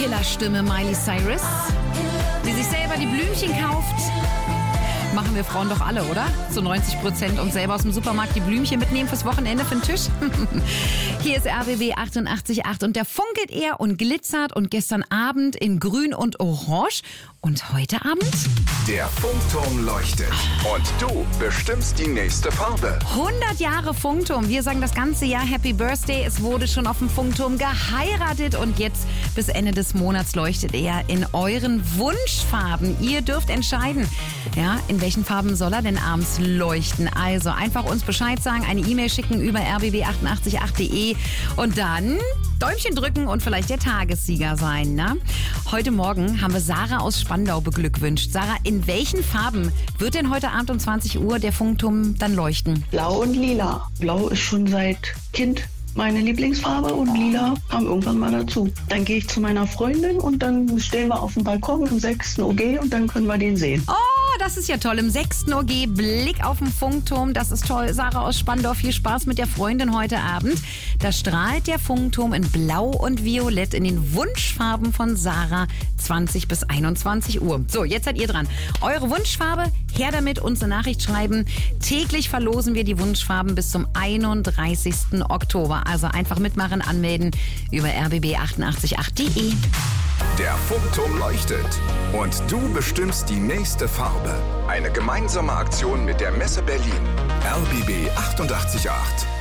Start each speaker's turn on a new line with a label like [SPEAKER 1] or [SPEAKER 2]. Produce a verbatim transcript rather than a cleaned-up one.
[SPEAKER 1] Killerstimme Miley Cyrus, die sich selber die Blümchen kauft. Machen wir Frauen doch alle, oder? Zu neunzig Prozent und selber aus dem Supermarkt die Blümchen mitnehmen fürs Wochenende für den Tisch. Hier ist R B B achtundachtzig Komma acht und der funkelt er und glitzert und gestern Abend in Grün und Orange und heute Abend?
[SPEAKER 2] Der Funkturm leuchtet und du bestimmst die nächste Farbe.
[SPEAKER 1] hundert Jahre Funkturm. Wir sagen das ganze Jahr Happy Birthday. Es wurde schon auf dem Funkturm geheiratet und jetzt bis Ende des Monats leuchtet er in euren Wunschfarben. Ihr dürft entscheiden, ja, in welchen Farben soll er denn abends leuchten. Also einfach uns Bescheid sagen, eine E-Mail schicken über r b b achtundachtzig Komma acht punkt de und dann Däumchen drücken und vielleicht der Tagessieger sein. Ne? Heute Morgen haben wir Sarah aus Spandau beglückwünscht. Sarah, in welchen Farben wird denn heute Abend um zwanzig Uhr der Funkturm dann leuchten?
[SPEAKER 3] Blau und lila. Blau ist schon seit Kind meine Lieblingsfarbe und lila kam irgendwann mal dazu. Dann gehe ich zu meiner Freundin und dann stehen wir auf dem Balkon im sechsten O G und dann können wir den sehen.
[SPEAKER 1] Oh, das ist ja toll. Im sechsten O G Blick auf den Funkturm. Das ist toll. Sarah aus Spandau, viel Spaß mit der Freundin heute Abend. Da strahlt der Funkturm in Blau und Violett in den Wunschfarben von Sarah zwanzig bis einundzwanzig Uhr. So, jetzt seid ihr dran. Eure Wunschfarbe, her damit, uns eine Nachricht schreiben. Täglich verlosen wir die Wunschfarben bis zum einunddreißigsten Oktober. Also einfach mitmachen, anmelden über r b b achtundachtzig Komma acht punkt de.
[SPEAKER 2] Der Funkturm leuchtet und du bestimmst die nächste Farbe. Eine gemeinsame Aktion mit der Messe Berlin. R B B achtundachtzig Komma acht.